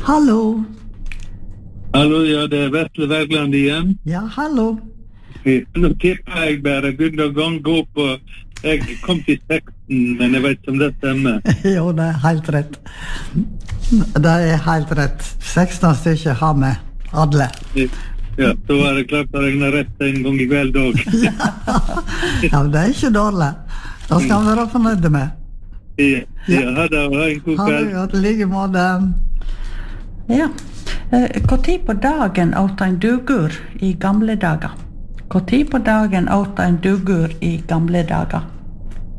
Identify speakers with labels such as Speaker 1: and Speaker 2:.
Speaker 1: Hallo.
Speaker 2: Hallo, ja, det Vesle Wergeland igjen.
Speaker 1: Ja, hallo.
Speaker 2: Nå tipper jeg bare begynner å gå på. Jeg kom til 16, men jeg vet ikke om det stemmer.
Speaker 1: Jo, det helt rett. Det helt rett. 16 stykker har vi, alle.
Speaker 2: Ja, så var det klart å regne rett en gang I kveld også.
Speaker 1: Ja, men det ikke dårlig. Det skal vi være fornøyde med.
Speaker 2: Ja, ha det, ha en god kveld.
Speaker 1: Ha det godt, like måte.
Speaker 3: Ja. Hvor tid på dagen åt en dugur I gamle dager? Hvor tid på dagen åt en dugur I gamle dager?